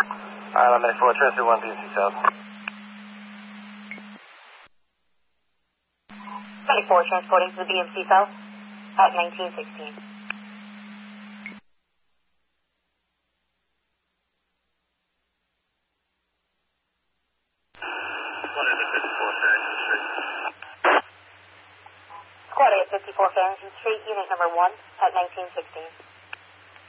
Island 94, transfer 1 BMC South. 24, transporting to the BMC South at 1916. Squad A at 54 Farrington Street, unit number 1 at 1916.